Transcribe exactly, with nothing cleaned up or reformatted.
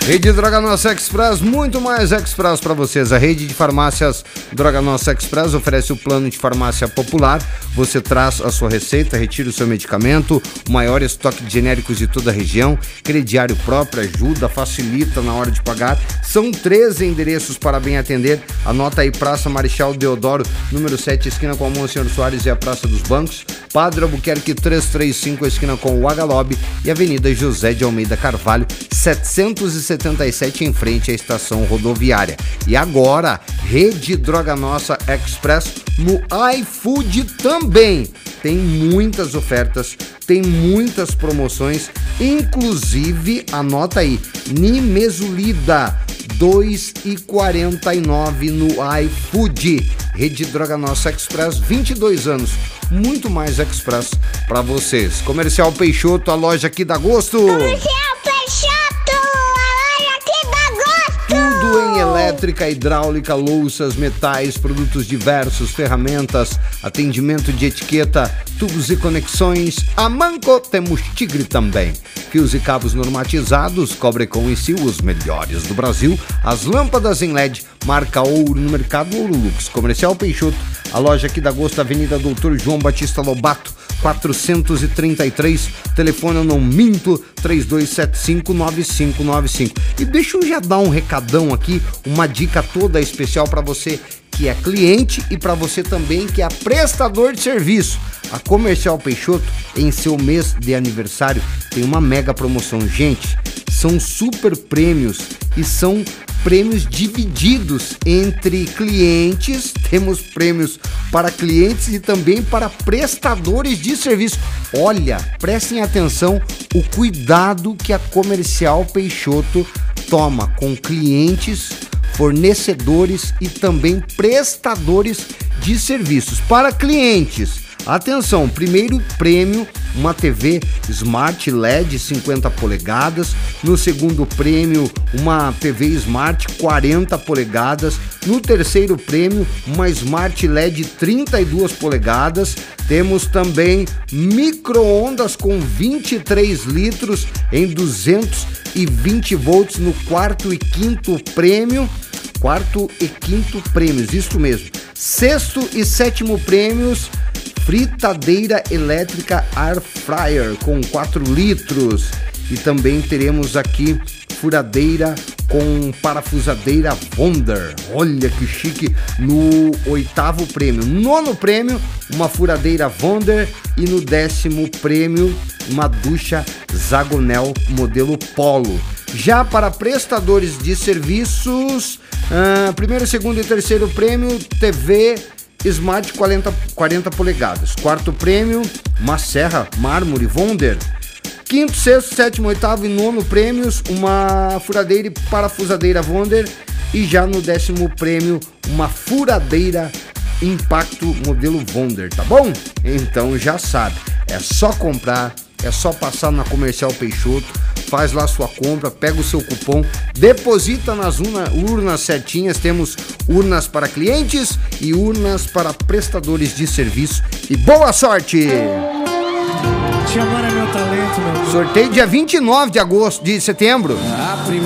Rede Droga Nossa Express, muito mais Express para vocês. A rede de farmácias Droga Nossa Express oferece o plano de farmácia popular. Você traz a sua receita, retira o seu medicamento, o maior estoque de genéricos de toda a região, crediário próprio, ajuda, facilita na hora de pagar. São treze endereços para bem atender. Anota aí: Praça Marechal Deodoro, número sete, esquina com a Monsenhor Soares e a Praça dos Bancos. Padre Albuquerque trezentos e trinta e cinco, esquina com o Agalob, e Avenida José de Almeida Carvalho, setecentos e setenta e sete, em frente à estação rodoviária. E agora, Rede Droga Nossa Express no iFood também. Tem muitas ofertas, tem muitas promoções, inclusive, anota aí, Nimesulida, dois e quarenta e nove no iFood. Rede Droga Nossa Express, vinte e dois anos, muito mais Express para vocês. Comercial Peixoto, a loja que dá gosto. Comercial Peixoto, a loja que dá gosto. Tudo em elétrica, hidráulica, louças, metais, produtos diversos, ferramentas, atendimento de etiqueta, tubos e conexões. A Manco temos Tigre também. Fios e cabos normatizados, Cobrecon e Sil, os melhores do Brasil. As lâmpadas em L E D, marca ouro no mercado Ouro Lux. Comercial Peixoto, a loja que dá gosto, Avenida Doutor João Batista Lobato, quatrocentos e trinta e três, telefone eu não minto, três dois sete cinco, nove cinco nove cinco. E deixa eu já dar um recadão aqui, uma dica toda especial para você que é cliente e para você também que é prestador de serviço. A Comercial Peixoto, em seu mês de aniversário, tem uma mega promoção. Gente, são super prêmios e são prêmios divididos entre clientes. Temos prêmios para clientes e também para prestadores de serviço. Olha, prestem atenção o cuidado que a Comercial Peixoto toma com clientes, fornecedores e também prestadores de serviços. Para clientes, atenção, primeiro prêmio, uma T V Smart L E D cinquenta polegadas. No segundo prêmio, uma T V Smart quarenta polegadas. No terceiro prêmio, uma Smart L E D trinta e duas polegadas. Temos também micro-ondas com vinte e três litros em duzentos e vinte volts no quarto e quinto prêmio. Quarto e quinto prêmios, isso mesmo. Sexto e sétimo prêmios, fritadeira elétrica Air Fryer com quatro litros. E também teremos aqui furadeira com parafusadeira Wonder. Olha que chique, no oitavo prêmio. Nono prêmio, uma furadeira Wonder. E no décimo prêmio, uma ducha Zagonel modelo Polo. Já para prestadores de serviços, uh, primeiro, segundo e terceiro prêmio, T V Smart quarenta, quarenta polegadas. Quarto prêmio, uma serra mármore Wonder. Quinto, sexto, sétimo, oitavo e nono prêmios, uma furadeira e parafusadeira Wonder. E já no décimo prêmio, uma furadeira Impacto modelo Wonder, tá bom? Então já sabe, é só comprar, é só passar na Comercial Peixoto, faz lá sua compra, pega o seu cupom, deposita nas urna, urnas certinhas. Temos urnas para clientes e urnas para prestadores de serviço. E boa sorte! Te amar é meu talento, meu. Sorteio dia vinte e nove de agosto, de setembro.